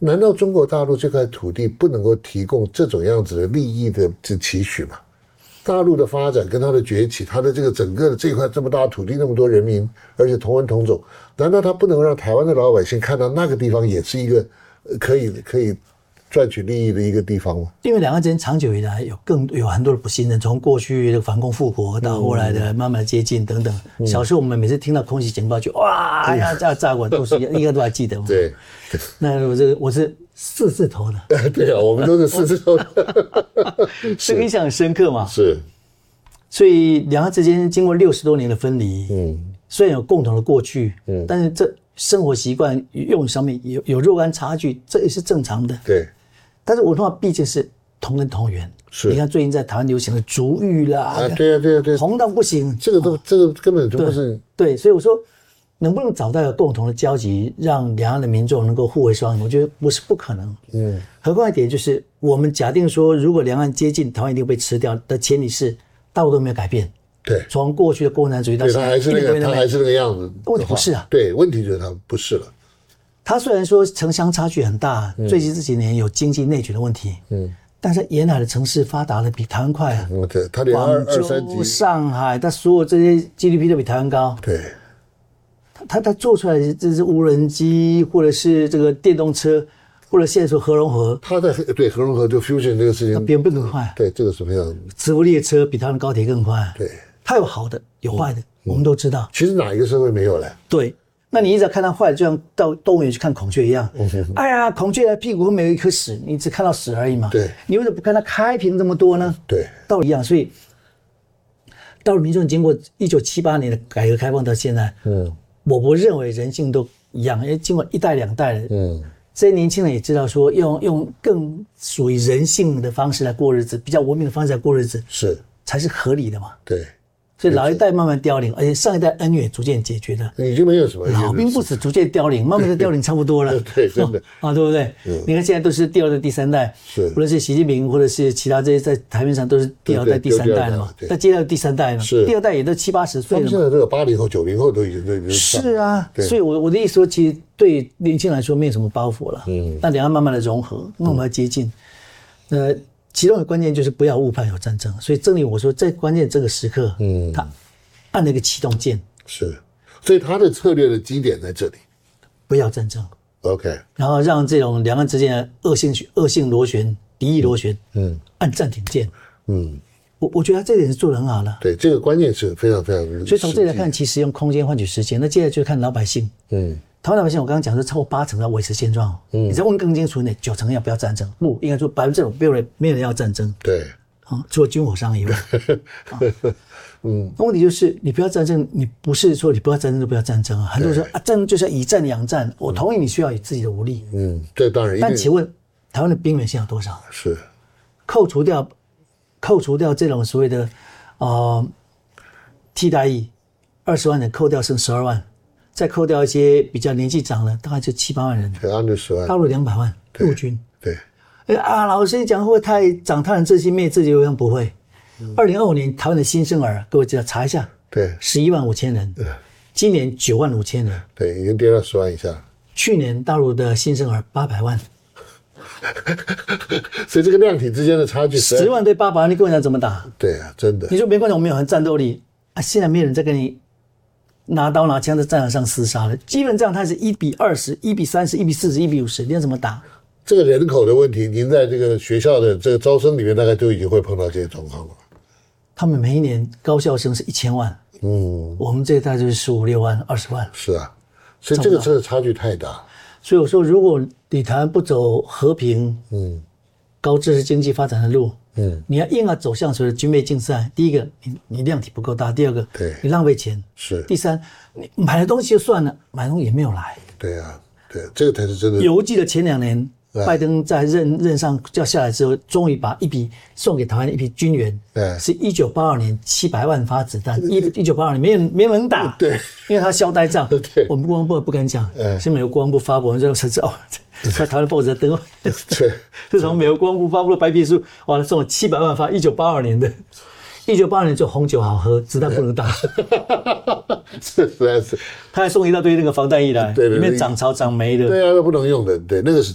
难道中国大陆这块土地不能够提供这种样子的利益的期许吗？大陆的发展跟它的崛起，它的这个整个的这块这么大的土地，那么多人民，而且同文同种，难道它不能让台湾的老百姓看到那个地方也是一个可以赚取利益的一个地方吗？ 因为两岸之间长久以来有很多的不信任，从过去的反攻复国到后来的慢慢的接近等等。小时候我们每次听到空袭警报就哇呀炸过，都是应该都还记得。 对， 那我是4字头的。 对啊，我们都是4字头的， 这个印象很深刻嘛。 是， 所以两岸之间经过60多年的分离，虽然有共同的过去，但是这生活习惯用语上面有若干差距，这也是正常的。 对， 但是文化毕竟是同根同源。 是， 你看最近在台湾流行的族语啦， 对啊， 红到不行， 这个根本就不是。 对，所以我说能不能找到一个共同的交集，让两岸的民众能够互为双赢，我觉得不是不可能。何况一点就是我们假定说，如果两岸接近，台湾一定被吃掉的前提是大陆都没有改变。对，从过去的共产主义到现在， 他还是那个样子。 问题不是啊， 对，问题就是他不是了。他虽然说城乡差距很大，最近这几年有经济内卷的问题，但是沿海的城市发达的比台湾快啊。 对，他连广州、上海，他所有这些 GDP 都比台湾高。 对， 他做出来的这是无人机，或者是这个电动车，或者现在说核融合， 他在对核融合就 fusion 这个事情， 比我们更快。 对，这个是非常。 磁浮列车比台湾高铁更快。 对。 它有好的，有坏的，我们都知道。 其实哪一个社会没有嘞？ 对，那你一直要看到坏的，就像到动物园去看孔雀一样。哎呀，孔雀的屁股后面有一颗屎，你只看到屎而已嘛。 对， 你为什么不看它开屏这么多呢？ 对， 道理一样。所以，大陆民众经过1978年的改革开放到现在，我不认为人性都一样，因为经过1代2代的，这些年轻人也知道说用更属于人性的方式来过日子，比较文明的方式来过日子，才是合理的嘛。 对。 所以老一代慢慢凋零，而且上一代恩怨逐渐解决的， 已经没有什么老兵不死，逐渐凋零，慢慢的凋零差不多了。 对，真的对不对？你看现在都是第2代、第3代，无论是习近平或者是其他这些在台面上都是第2代、第3代了嘛。那接下来第3代了，第2代也都70、80岁了。 现在这个80后、90后都已经是啊，所以我的意思说，其实对年轻人来说没有什么包袱了。那两岸慢慢的融合，慢慢接近。其中的关键就是不要误判有战争。所以正如我说，在关键这个时刻，他按了一个启动键， 所以他的策略的基点在这里， 不要战争 ，OK， 然后让这种两岸之间的恶性螺旋、敌意螺旋，按暂停键，我觉得他这点是做得很好的。 对，这个关键是非常非常。 所以从这里来看，其实用空间换取时间。那接下来就是看老百姓，台湾老百姓，我刚刚讲说超过80%要维持现状，你再问更清楚，9成要不要战争？不，应该说90%没有人要战争。 对， 除了军火商以外。那问题就是你不要战争，你不是说你不要战争就不要战争啊。很多人说战争就是要以战养战，我同意你需要以自己的武力。 这当然。 但请问台湾的兵员现在有多少？ 是扣除掉这种所谓的替代役20万人，扣掉剩12万，再扣掉一些比较年纪长的，大概就7、8万人。 10万， 大陆200万陆军。 对。 老师你讲会不会太长他人志气灭自己？我想不会。2025年台湾的新生儿，各位知道查一下， 对 ，11万5千人，今年9万5千人， 对，已经跌到10万以下。 去年大陆的新生儿800万， 所以这个量体之间的差距 ，10万对800万，你跟我讲怎么打？ 对啊，真的。 你说没关系，我们有很战斗力啊，现在没有人在跟你拿刀拿枪在战场上厮杀了，基本上它是1比20、1比30、1比40、1比50，你要怎么打？ 这个人口的问题，您在这个学校的这个招生里面，大概就已经会碰到这些状况了。他们每一年高校生是1000万，我们这一代就是15、6万、20万。 是啊，所以这个真的差距太大。 所以我说，如果你台湾不走和平、高知识经济发展的路，你要硬要走向所谓的军备竞赛，第一个你量体不够大，第二个你浪费钱，第三你买的东西就算了，买的东西也没有来。 对啊，对，这个才是真的。 犹记得前2年。拜登在任上要下来之后，终于把一笔送给台湾的一批军援，是1982年700万发子弹，1982年没有人打， 对， 因为他销呆账，我们国防部不敢讲，是美国国防部发布，我们就才知道，在台湾报纸登，对，是从美国国防部发布的白皮书，哇，送了700万发，1982年的。1982年就红酒好喝，子弹不能打， 实在是。 他还送一大堆那个防弹衣来，里面长草长霉的。 对啊，那不能用的，对，那个是